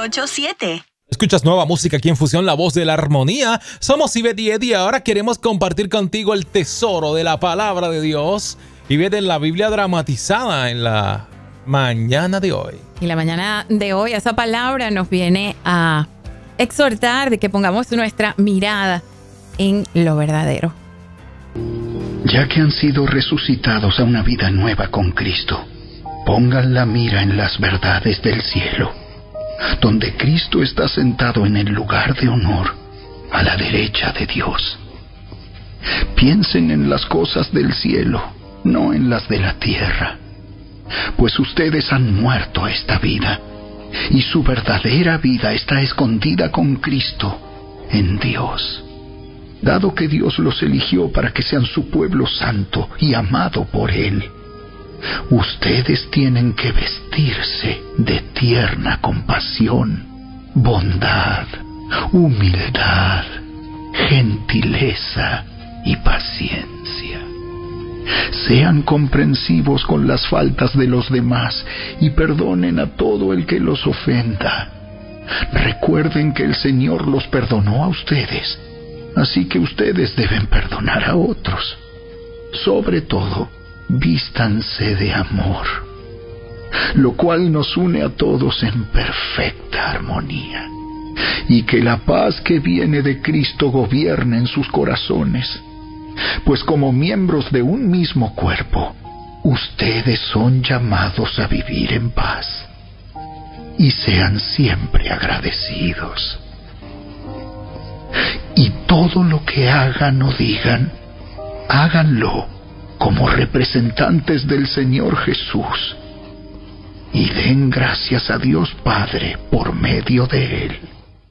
987. Escuchas nueva música aquí en Fusión, la voz de la armonía. Somos Ivette y Eddie. Ahora queremos compartir contigo el tesoro de la palabra de Dios. Ivette, en la Biblia dramatizada en la mañana de hoy. Y la mañana de hoy esa palabra nos viene a exhortar de que pongamos nuestra mirada en lo verdadero. Ya que han sido resucitados a una vida nueva con Cristo, pongan la mira en las verdades del cielo, donde Cristo está sentado en el lugar de honor, a la derecha de Dios. Piensen en las cosas del cielo, no en las de la tierra, pues ustedes han muerto a esta vida, y su verdadera vida está escondida con Cristo en Dios. Dado que Dios los eligió para que sean su pueblo santo y amado por Él, ustedes tienen que vestirse de tierna compasión, bondad, humildad, gentileza y paciencia. Sean comprensivos con las faltas de los demás y perdonen a todo el que los ofenda. Recuerden que el Señor los perdonó a ustedes, así que ustedes deben perdonar a otros. Sobre todo, vístanse de amor, lo cual nos une a todos en perfecta armonía, y que la paz que viene de Cristo gobierne en sus corazones, pues como miembros de un mismo cuerpo, ustedes son llamados a vivir en paz, y sean siempre agradecidos. Y todo lo que hagan o digan, háganlo como representantes del Señor Jesús, y den gracias a Dios Padre por medio de Él.